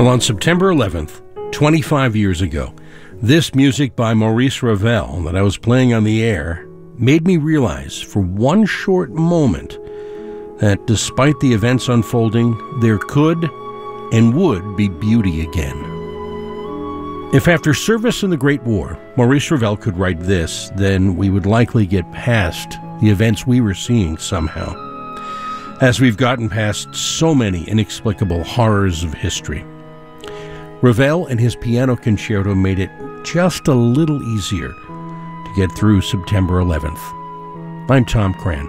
Well, on September 11th, 25 years ago, this music by Maurice Ravel that I was playing on the air made me realize for one short moment that despite the events unfolding, there could and would be beauty again. If after service in the Great War, Maurice Ravel could write this, then we would likely get past the events we were seeing somehow, as we've gotten past so many inexplicable horrors of history. Ravel and his piano concerto made it just a little easier to get through September 11th. I'm Tom Cran.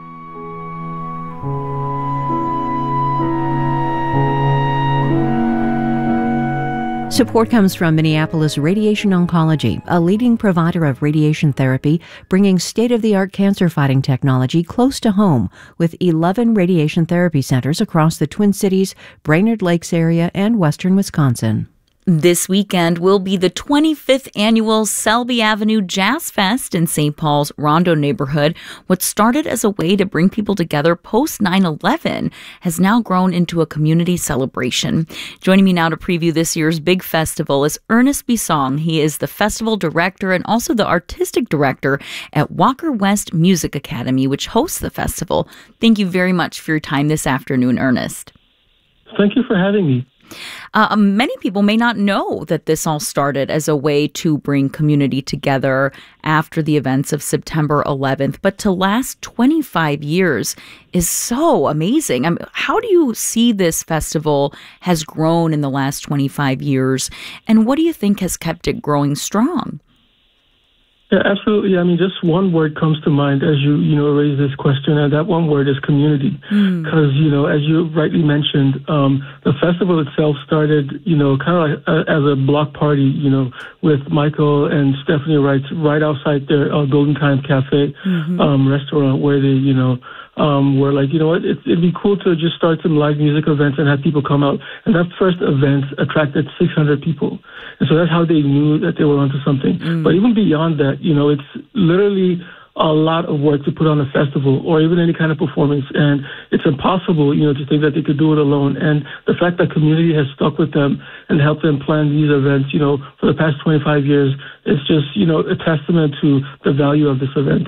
Support comes from Minneapolis Radiation Oncology, a leading provider of radiation therapy, bringing state-of-the-art cancer-fighting technology close to home with 11 radiation therapy centers across the Twin Cities, Brainerd Lakes area, and western Wisconsin. This weekend will be the 25th annual Selby Avenue Jazz Fest in St. Paul's Rondo neighborhood. What started as a way to bring people together post 9/11 has now grown into a community celebration. Joining me now to preview this year's big festival is Ernest Bisong. He is the festival director and also the artistic director at Walker West Music Academy, which hosts the festival. Thank you very much for your time this afternoon, Ernest. Thank you for having me. Many people may not know that this all started as a way to bring community together after the events of September 11th, but to last 25 years is so amazing. How do you see this festival has grown in the last 25 years, and what do you think has kept it growing strong? Yeah, absolutely. Just one word comes to mind as you raise this question, and that one word is community. Because, as you rightly mentioned, the festival itself started, kind of like as a block party, with Michael and Stephanie Wright right outside their Golden Time Cafe restaurant where they, were like, it'd be cool to just start some live music events and have people come out. And that first event attracted 600 people. And so that's how they knew that they were onto something. But even beyond that, it's literally a lot of work to put on a festival or even any kind of performance. And it's impossible, to think that they could do it alone. And the fact that community has stuck with them and helped them plan these events, for the past 25 years, is just, a testament to the value of this event.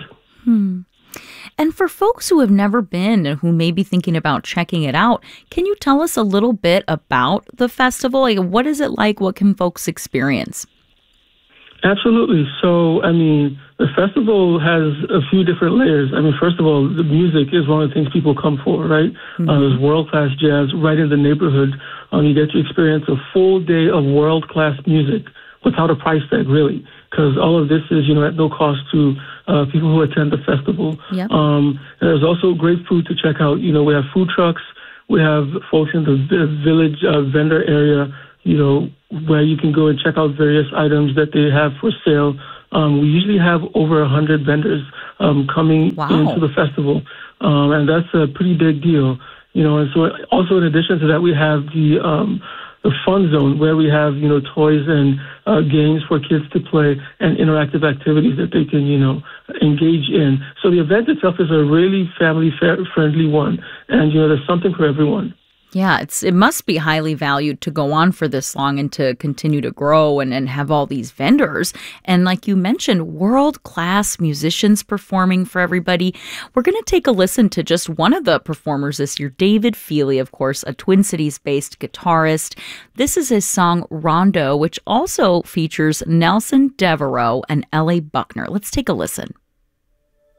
And for folks who have never been and who may be thinking about checking it out, can you tell us a little bit about the festival? What is it like? What can folks experience? Absolutely. So, the festival has a few different layers. First of all, the music is one of the things people come for, right? There's world-class jazz right in the neighborhood. You get to experience a full day of world-class music without a price tag, really, because all of this is, at no cost to people who attend the festival. Yep. There's also great food to check out. We have food trucks. We have folks in the village vendor area, where you can go and check out various items that they have for sale. We usually have over 100 vendors coming into the festival, and that's a pretty big deal. And so also in addition to that, we have the fun zone where we have, toys and games for kids to play and interactive activities that they can, engage in. So the event itself is a really family-friendly one, and, there's something for everyone. Yeah, it must be highly valued to go on for this long and to continue to grow and have all these vendors. And like you mentioned, world-class musicians performing for everybody. We're going to take a listen to just one of the performers this year, David Feely, of course, a Twin Cities-based guitarist. This is his song Rondo, which also features Nelson Devereaux and L.A. Buckner. Let's take a listen.